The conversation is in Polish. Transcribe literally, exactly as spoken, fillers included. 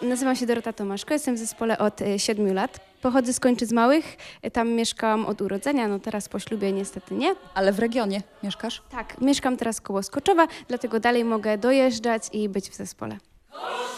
Nazywam się Dorota Tomaszko, jestem w zespole od y, siedmiu lat. Pochodzę z Kończy z Małych, y, tam mieszkałam od urodzenia, no teraz po ślubie niestety nie. Ale w regionie mieszkasz? Tak, mieszkam teraz koło Skoczowa, dlatego dalej mogę dojeżdżać i być w zespole.